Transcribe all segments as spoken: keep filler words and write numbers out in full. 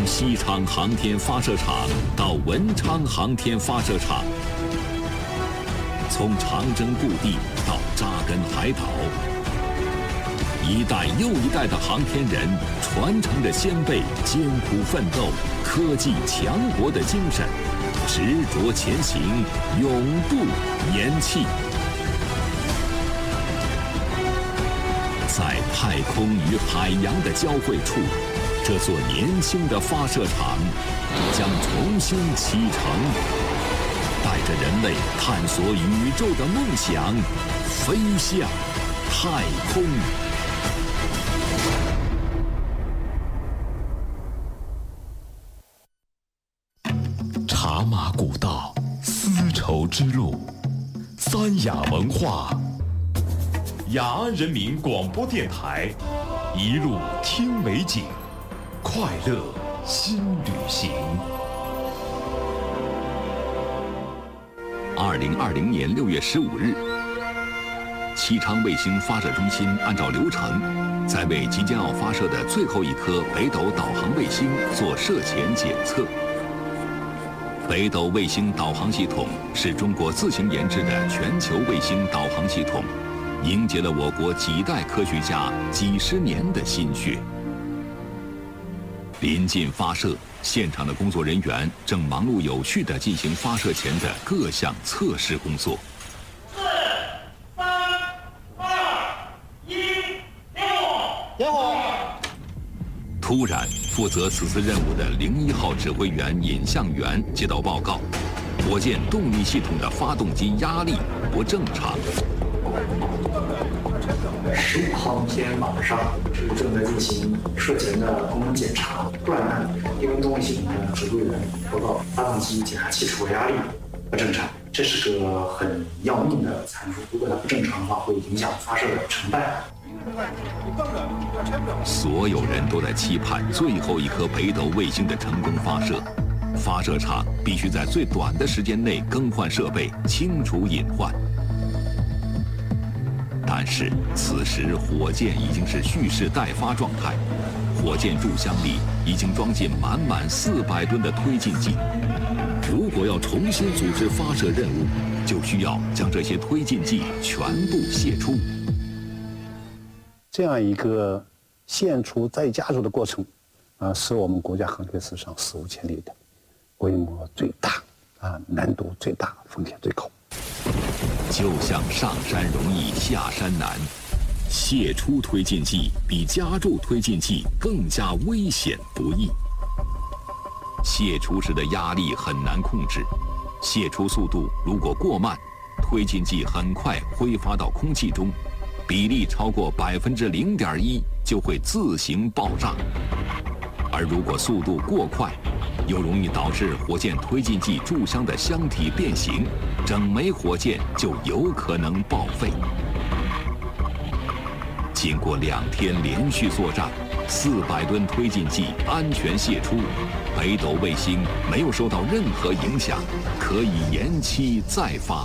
西昌航天发射场到文昌航天发射场，从长征故地到扎根海岛，一代又一代的航天人传承着先辈艰苦奋斗、科技强国的精神，执着前行，永不言弃。在太空与海洋的交汇处，这座年轻的发射场将重新启程，带着人类探索宇宙的梦想，飞向太空。茶马古道，丝绸之路，三雅文化。雅安人民广播电台，一路听美景，快乐新旅行。二零二零年六月十五日，西昌卫星发射中心按照流程，在为即将要发射的最后一颗北斗导航卫星做射前检测。北斗卫星导航系统是中国自行研制的全球卫星导航系统。凝结了我国几代科学家几十年的心血。临近发射，现场的工作人员正忙碌有序地进行发射前的各项测试工作。 四、三、二、一，点火！点火！ 突然，负责此次任务的零一号指挥员尹向元接到报告，火箭动力系统的发动机压力不正常。 十五号今天晚上是正在进行射前的功能检查，突然呢，因为动力系统的指挥员报告发动机检查器出火压力不正常，这是个很要命的参数，如果它不正常的话，会影响发射的成败。 所有人都在期盼最后一颗北斗卫星的成功发射，发射场必须在最短的时间内更换设备，清除隐患。但是此时火箭已经是蓄势待发状态，火箭柱箱里已经装进满满四百吨的推进剂。如果要重新组织发射任务，就需要将这些推进剂全部泄出。 这样一个献出再加注的过程，啊，是我们国家航天史上史无前例的，规模最大，啊，难度最大，风险最高。 就像上山容易下山难，泄出推进剂比加注推进剂更加危险不易。泄出时的压力很难控制，泄出速度如果过慢，推进剂很快挥发到空气中，比例超过百分之零点一就会自行爆炸。而如果速度过快，又容易导致火箭推进剂柱箱的箱体变形，整枚火箭就有可能报废。经过两天连续作战，四百吨推进剂安全泄出，北斗卫星没有受到任何影响，可以延期再发。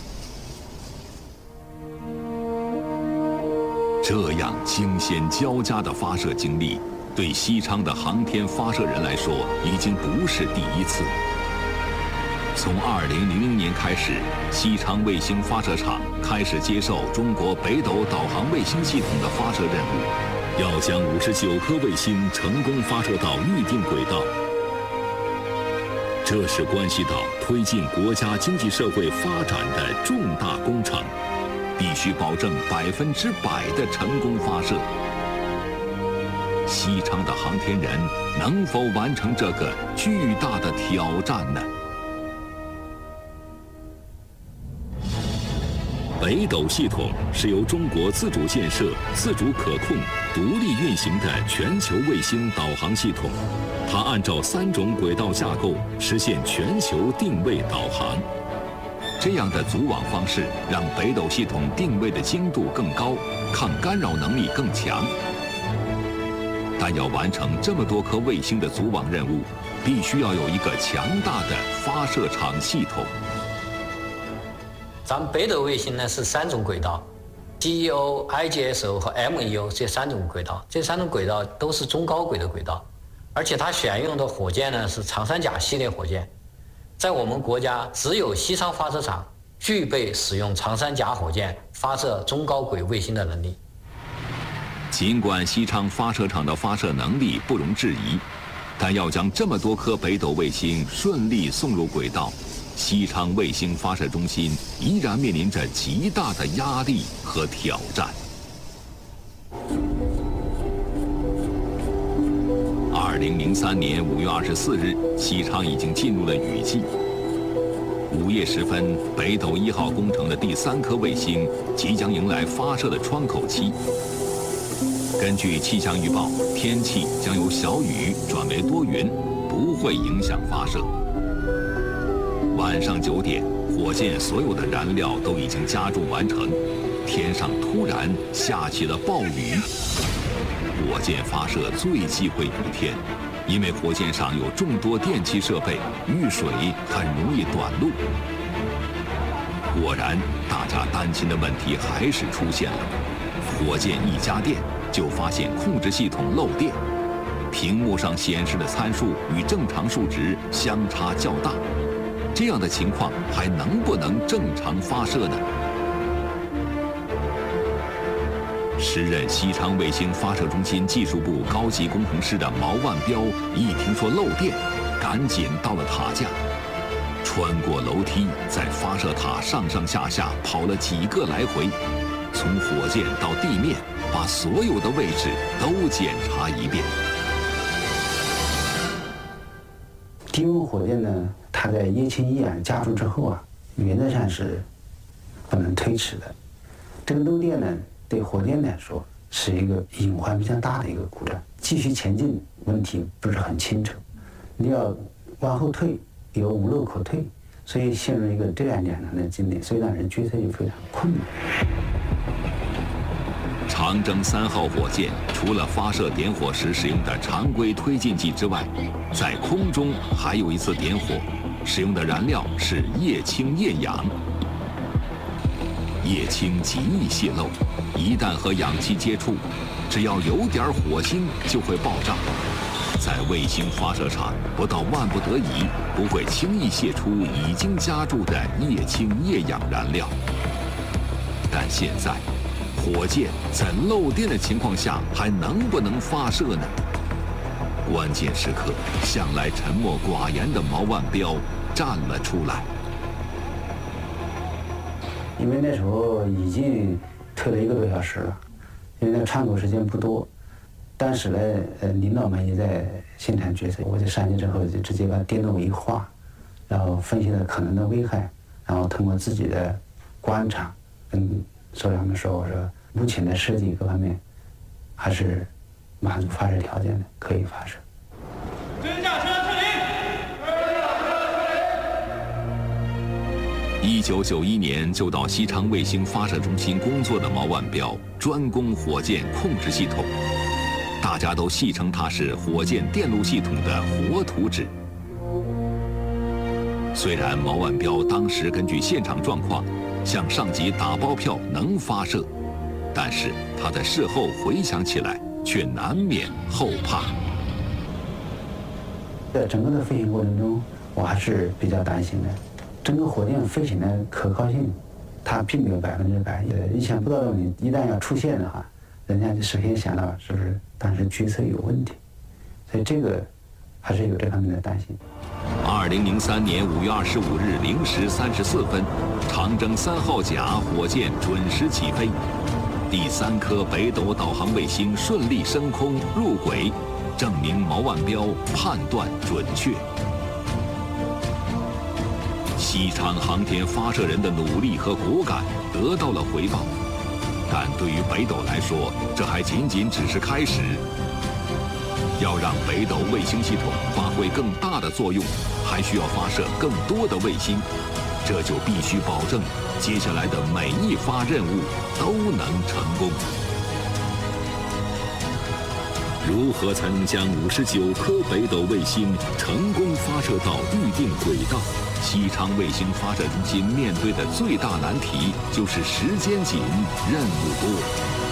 这样惊险交加的发射经历，对西昌的航天发射人来说，已经不是第一次。从二零零零年开始，西昌卫星发射场开始接受中国北斗导航卫星系统的发射任务，要将五十九颗卫星成功发射到预定轨道。这是关系到推进国家经济社会发展的重大工程，必须保证百分之百的成功发射。西昌的航天人能否完成这个巨大的挑战呢？北斗系统是由中国自主建设、自主可控、独立运行的全球卫星导航系统，它按照三种轨道架构实现全球定位导航。这样的组网方式让北斗系统定位的精度更高，抗干扰能力更强。但要完成这么多颗卫星的组网任务，必须要有一个强大的发射场系统。 咱们北斗卫星呢是三种轨道 ，G E O、I G S O 和 M E O 这三种轨道，这三种轨道都是中高轨的轨道，而而且它选用的火箭呢是长三甲系列火箭，在我们国家只有西昌发射场具备使用长三甲火箭发射中高轨卫星的能力。 尽管西昌发射场的发射能力不容置疑，但要将这么多颗北斗卫星顺利送入轨道，西昌卫星发射中心依然面临着极大的压力和挑战。二零零三年五月二十四日，西昌已经进入了雨季。午夜时分，北斗一号工程的第三颗卫星即将迎来发射的窗口期。根据气象预报，天气将由小雨转为多云，不会影响发射。晚上九点，火箭所有的燃料都已经加注完成，天上突然下起了暴雨。火箭发射最忌讳雨天，因为火箭上有众多电气设备，遇水很容易短路。果然，大家担心的问题还是出现了。火箭一加电，就发现控制系统漏电，屏幕上显示的参数与正常数值相差较大。这样的情况还能不能正常发射呢？时任西昌卫星发射中心技术部高级工程师的毛万标一听说漏电，赶紧到了塔架，穿过楼梯，在发射塔上上下下跑了几个来回，从火箭到地面，把所有的位置都检查一遍。 低温火箭呢，它在液氢液氧加注之后啊，原则上是不能推迟的。这个漏电呢，对火箭来说是一个隐患非常大的一个故障，继续前进问题不是很清楚，你要往后退有无路可退，所以陷入一个这样两难的境地，所以让人决策就非常困难。 长征三号火箭除了发射点火时使用的常规推进剂之外，在空中还有一次点火，使用的燃料是液氢液氧。液氢极易泄漏，一旦和氧气接触，只要有点火星就会爆炸。在卫星发射场，不到万不得已，不会轻易泄出已经加注的液氢液氧燃料。但现在，火箭在漏电的情况下还能不能发射呢？关键时刻，向来沉默寡言的毛万标站了出来。 因为那时候已经推了一个多小时了，因为那个窗口时间不多。当时呢，呃，领导们也在现场决策，我就上去之后就直接把电路一画，然后分析了可能的危害，然后通过自己的观察跟首长们说，我说目前的设计各方面还是满足发射条件的，可以发射。 真驾车撤离！ 一九九一年就到西昌卫星发射中心工作的毛万标，专攻火箭控制系统，大家都戏称他是火箭电路系统的活图纸。虽然毛万标当时根据现场状况向上级打包票能发射，但是他在事后回想起来，却难免后怕。 在整个的飞行过程中，我还是比较担心的。整个火箭飞行的可靠性，它并没有百分之百。呃，意想不到的问题一旦要出现的话，人家就首先想到是不是当时决策有问题，所以这个还是有这方面的担心。 二零零三年五月二十五日零时三十四分，长征三号甲火箭准时起飞，第三颗北斗导航卫星顺利升空入轨，证明毛万标判断准确。西昌航天发射人的努力和果敢得到了回报，但对于北斗来说，这还仅仅只是开始。要让北斗卫星系统发挥更大的作用，还需要发射更多的卫星，这就必须保证接下来的每一发任务都能成功。如何才能将五十九颗北斗卫星成功发射到预定轨道？西昌卫星发射中心面对的最大难题就是时间紧，任务多。